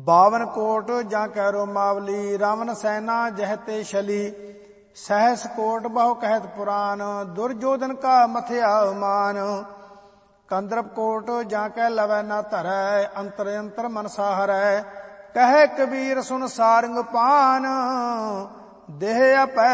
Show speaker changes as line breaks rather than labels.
52 ਕੋਟ ਜਾਂ ਕੈ ਰੋਮਾਵਲੀ, ਰਾਵਨ ਸੈਨਾ ਜਹ ਤੇ ਛਲੀ, ਸਹਿਸ ਕੋਟ ਬਹੁ ਕਹਿਤ ਪੁਰਾਨ, ਦੁਰਜੋਧਨ ਕਾ ਮਥਿਆ ਮਾਨ। ਕੰਦਰਪ ਕੋਟ ਜਾਂ ਕੈ ਲਵੈ ਨਾ ਧਰੈ, ਅੰਤਰ ਅੰਤਰ ਮਨਸਾ ਹਰੈ, ਕਹੈ ਕਬੀਰ ਸੁਨ ਸਾਰੰਗ ਪਾਨ, ਦੇਹ ਆਪੈ